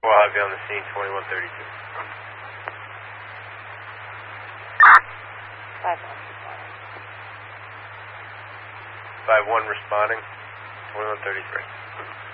We'll have you on the scene, 2132. 5-1 responding, 2133.